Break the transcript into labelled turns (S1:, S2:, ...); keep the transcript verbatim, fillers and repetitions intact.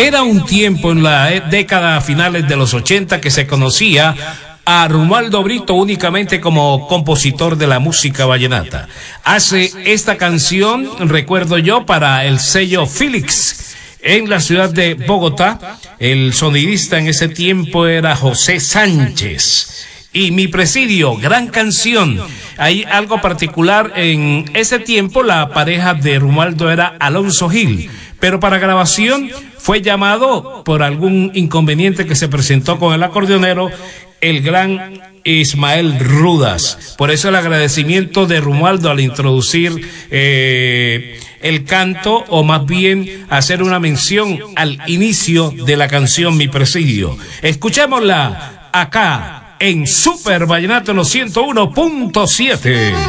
S1: Era un tiempo en la década finales de los ochenta que se conocía a Romualdo Brito únicamente como compositor de la música vallenata. Hace esta canción, recuerdo yo, para el sello Felix en la ciudad de Bogotá. El sonidista en ese tiempo era José Sánchez. Y Mi Presidio, gran canción. Hay algo particular en ese tiempo, la pareja de Romualdo era Alonso Gil, pero para grabación fue llamado por algún inconveniente que se presentó con el acordeonero, el gran Ismael Rudas. Por eso el agradecimiento de Romualdo al introducir eh, el canto, o más bien hacer una mención al inicio de la canción Mi Presidio. Escuchémosla acá en Super Vallenato los ciento uno punto siete.